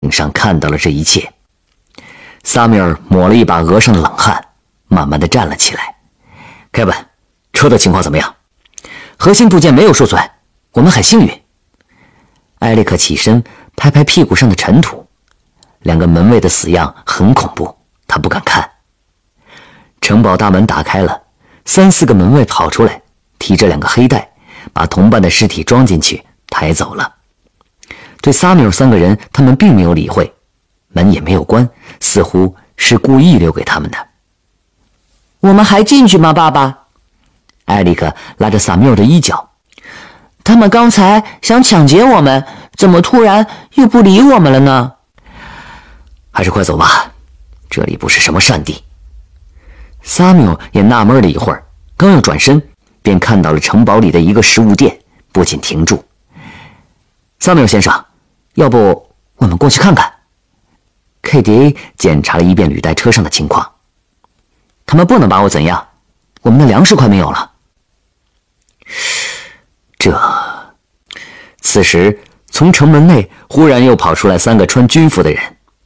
上看到了这一切。萨米尔抹了一把额上的冷汗，慢慢地站了起来。凯文，车的情况怎么样？核心部件没有受损，我们很幸运。艾利克起身拍拍屁股上的尘土，两个门卫的死样很恐怖，他不敢看。城堡大门打开了，3、4个门卫跑出来，提着2个黑袋，把同伴的尸体装进去，抬走了。对萨米尔3个人，他们并没有理会，门也没有关，似乎是故意留给他们的。 我们还进去吗，爸爸？ 艾利克拉着萨米尔的衣角。 他们刚才想抢劫我们，怎么突然又不理我们了呢？ 还是快走吧，这里不是什么善地。萨缪也纳闷了一会儿，刚要转身，便看到了城堡里的一个食物店，不禁停住。萨缪先生，要不我们过去看看？KDA 检查了一遍履带车上的情况。他们不能把我怎样，我们的粮食快没有了。此时从城门内忽然又跑出来3个穿军服的人。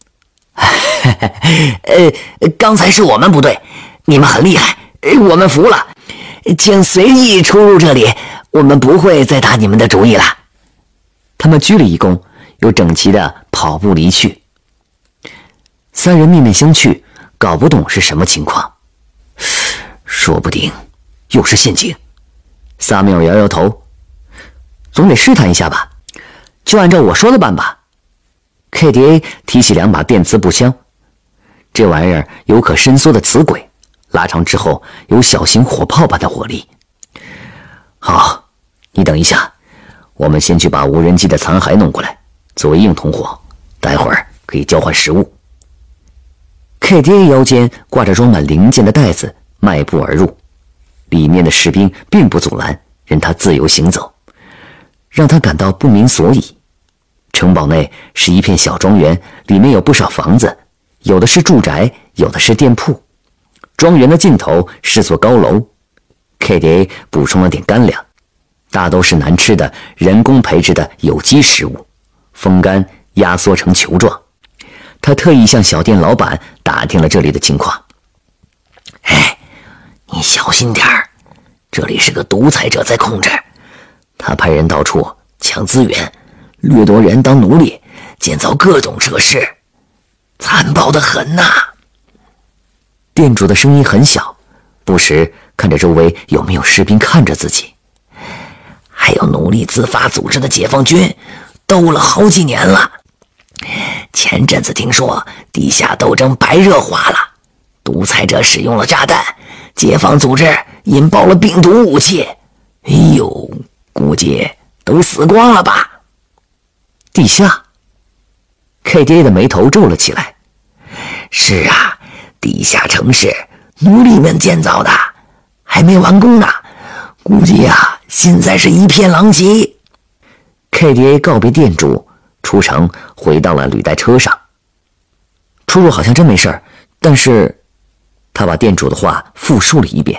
刚才是我们不对，你们很厉害，我们服了，请随意出入这里，我们不会再打你们的主意了。 他们鞠了一躬，又整齐地跑步离去。3人面面相觑，搞不懂是什么情况。说不定又是陷阱。萨缪尔摇摇头，总得试探一下吧，就按照我说的办吧。KDA 提起2把电磁步枪，这玩意儿有可伸缩的磁轨，拉长之后有小型火炮般的火力。好，你等一下，我们先去把无人机的残骸弄过来，作为硬通货，待会儿可以交换食物。KDA 腰间挂着装满零件的袋子，迈步而入，里面的士兵并不阻拦，任他自由行走，让他感到不明所以。城堡内是一片小庄园，里面有不少房子，有的是住宅，有的是店铺。庄园的尽头是座高楼。KDA 补充了点干粮，大都是难吃的人工培植的有机食物，风干压缩成球状。他特意向小店老板打听了这里的情况。 你小心点儿，这里是个独裁者在控制，他派人到处抢资源，掠夺人当奴隶，建造各种设施，残暴得很呐。 店主的声音很小，不时看着周围有没有士兵看着自己。 还有奴隶自发组织的解放军，斗了好几年了。前阵子听说地下斗争白热化了，独裁者使用了炸弹，解放组织引爆了病毒武器。估计都死光了吧。 地下 KDA 的眉头皱了起来。 是啊，地下城市奴隶们建造的，还没完工呢，估计现在是一片狼藉。 KDA 告别店主，出城回到了履带车上。出入好像真没事儿，但是他把店主的话复述了一遍。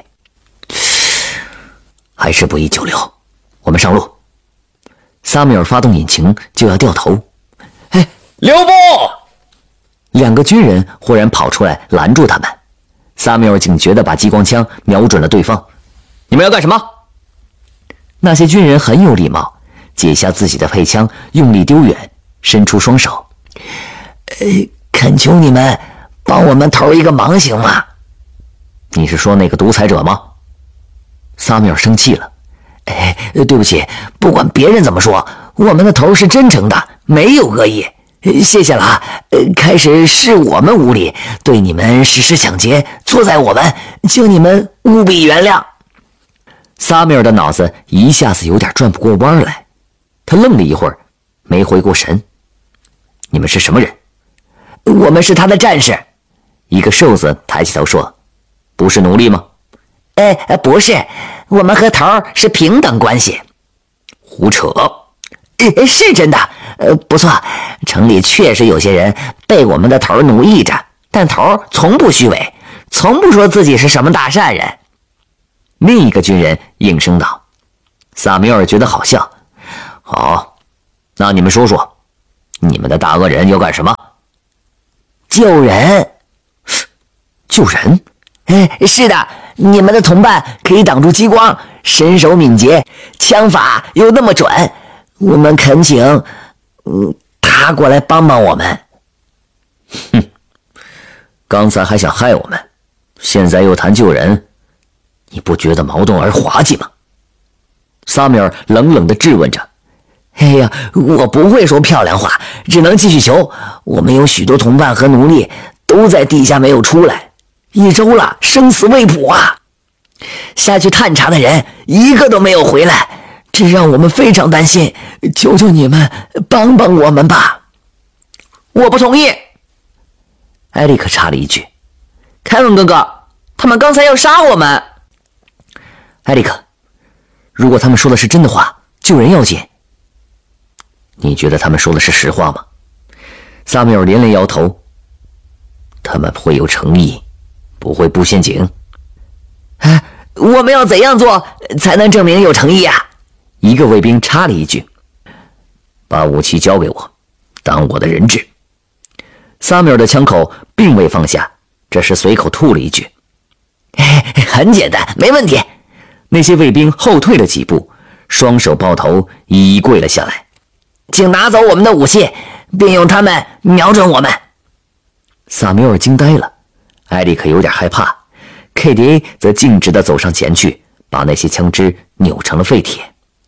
还是不宜久留，我们上路。萨米尔发动引擎就要掉头。 留步 ！2个军人忽然跑出来拦住他们。萨米尔警觉地把激光枪瞄准了对方。你们要干什么？那些军人很有礼貌，解下自己的配枪，用力丢远，伸出双手。 恳求你们帮我们头一个忙行吗？ 你是说那个独裁者吗？萨米尔生气了。 对不起，不管别人怎么说，我们的头是真诚的，没有恶意。谢谢了啊！开始是我们无礼，对你们实施抢劫，错在我们，请你们务必原谅。 萨米尔的脑子一下子有点转不过弯来，他愣了一会儿，没回过神。你们是什么人？ 我们是他的战士。 一个瘦子抬起头说：“不是奴隶吗？” 不是，我们和头是平等关系。 胡扯！ 是真的。不错，城里确实有些人被我们的头奴役着，但头从不虚伪，从不说自己是什么大善人。 另一个军人应声道。萨米尔觉得好笑。好，那你们说说， 你们的大恶人要干什么？ 救人。 救人？ 是的，你们的同伴可以挡住激光，身手敏捷，枪法又那么准，我们恳请他过来帮帮我们。 哼，刚才还想害我们，现在又谈救人，你不觉得矛盾而滑稽吗？萨米尔冷冷地质问着。 哎呀，我不会说漂亮话，只能继续求。我们有许多同伴和奴隶都在地下没有出来，1周了，生死未卜啊！下去探查的人一个都没有回来，这让我们非常担心。求求你们帮帮我们吧！ 我不同意。 艾利克插了一句：“ 凯文哥哥，他们刚才要杀我们。” 艾利克，如果他们说的是真的话，救人要紧。你觉得他们说的是实话吗？萨缪尔连连摇头。他们会有诚意，不会布陷阱。 我们要怎样做才能证明有诚意啊？ 一个卫兵插了一句：“把武器交给我，当我的人质。”萨缪尔的枪口并未放下，这时随口吐了一句：“ 很简单，没问题。” 那些卫兵后退了几步，双手抱头，一一跪了下来。 请拿走我们的武器，并用它们瞄准我们。 萨缪尔惊呆了，艾利克有点害怕，KDA 则径直地走上前去，把那些枪支扭成了废铁。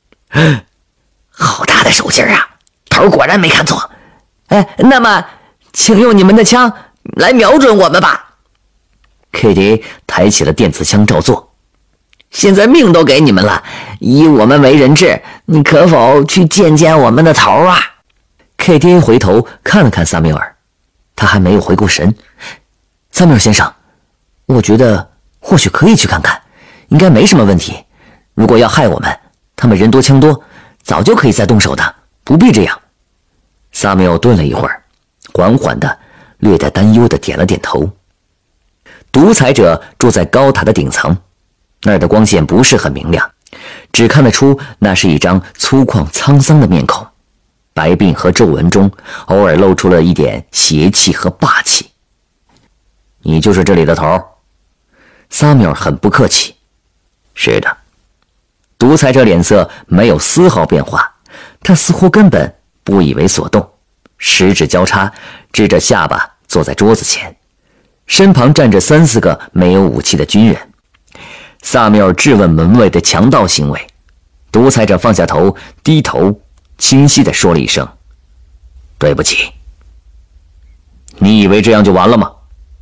好大的手劲啊！头果然没看错。 那么，请用你们的枪来瞄准我们吧。 KDA 抬起了电子枪照做。 现在命都给你们了，以我们为人质，你可否去见见我们的头啊？ KDA 回头看了看萨缪尔，他还没有回过神。萨缪尔先生，我觉得或许可以去看看，应该没什么问题。如果要害我们，他们人多枪多，早就可以再动手的，不必这样。萨缪尔顿了一会儿，缓缓的、略带担忧的点了点头。独裁者住在高塔的顶层，那儿的光线不是很明亮，只看得出那是一张粗犷沧桑的面孔，白鬓和皱纹中偶尔露出了一点邪气和霸气。你就是这里的头？萨缪尔很不客气。是的。独裁者脸色没有丝毫变化，他似乎根本不以为所动，十指交叉，支着下巴坐在桌子前，身旁站着3、4个没有武器的军人。萨缪尔质问门卫的强盗行为，独裁者放下头，低头清晰地说了一声：“对不起。”你以为这样就完了吗？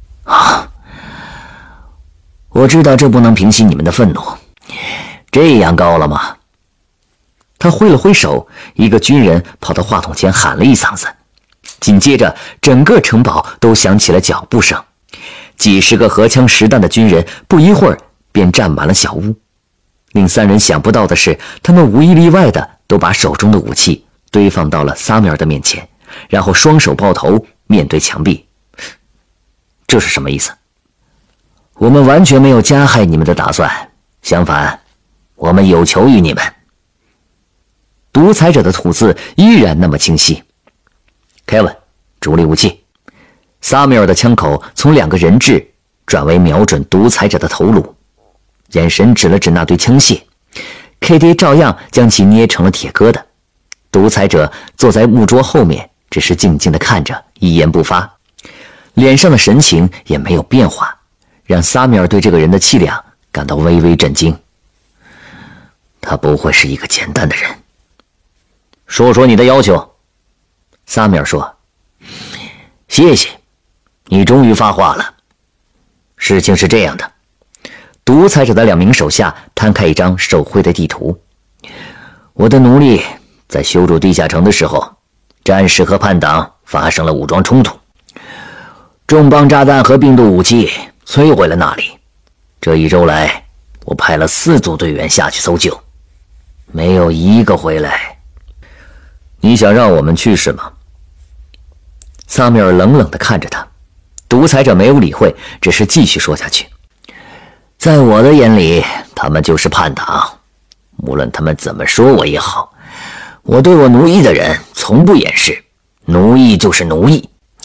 我知道这不能平息你们的愤怒，这样高了吗？他挥了挥手，一个军人跑到话筒前喊了一嗓子，紧接着整个城堡都响起了脚步声，几十个荷枪实弹的军人不一会儿便占满了小屋。令3人想不到的是，他们无一例外的都把手中的武器堆放到了萨缪尔的面前，然后双手抱头面对墙壁。这是什么意思？我们完全没有加害你们的打算，相反，我们有求于你们。独裁者的吐字依然那么清晰。Kevin，主力武器。萨缪尔的枪口从2个人质转为瞄准独裁者的头颅，眼神指了指那堆枪械。KD 照样将其捏成了铁疙瘩。独裁者坐在木桌后面，只是静静地看着，一言不发，脸上的神情也没有变化，让萨缪尔对这个人的气量感到微微震惊。他不会是一个简单的人。说说你的要求。萨缪尔说：“谢谢，你终于发话了。事情是这样的。”独裁者的2名手下摊开一张手绘的地图。我的奴隶在修筑地下城的时候，战士和叛党发生了武装冲突，重磅炸弹和病毒武器摧毁了那里。这1周来，我派了4组队员下去搜救，没有一个回来。你想让我们去是吗？萨缪尔冷冷地看着他，独裁者没有理会，只是继续说下去。在我的眼里，他们就是叛党，无论他们怎么说我也好，我对我奴役的人从不掩饰， 奴役就是奴役，